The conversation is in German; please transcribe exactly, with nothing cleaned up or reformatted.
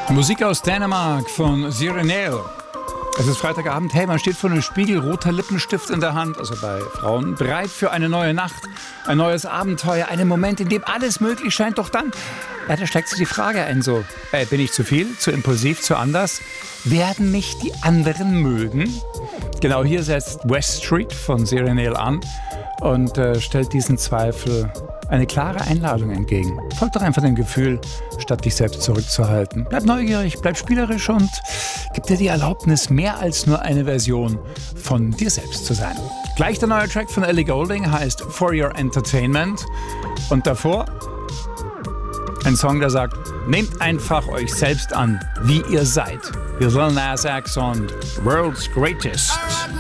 Musik aus Dänemark von Sirenel. Es ist Freitagabend, hey, man steht vor einem Spiegel, roter Lippenstift in der Hand, also bei Frauen, bereit für eine neue Nacht, ein neues Abenteuer, einen Moment, in dem alles möglich scheint, doch dann, ja, da schlägt sich die Frage ein, so, äh, bin ich zu viel, zu impulsiv, zu anders? Werden mich die anderen mögen? Genau hier setzt West Street von Sirenel an und äh, stellt diesen Zweifel eine klare Einladung entgegen. Folgt doch einfach dem Gefühl, statt dich selbst zurückzuhalten. Bleib neugierig, bleib spielerisch und gib dir die Erlaubnis, mehr als nur eine Version von dir selbst zu sein. Gleich der neue Track von Ellie Goulding heißt For Your Entertainment. Und davor ein Song, der sagt, nehmt einfach euch selbst an, wie ihr seid. Wir Lil Nas X und World's Greatest.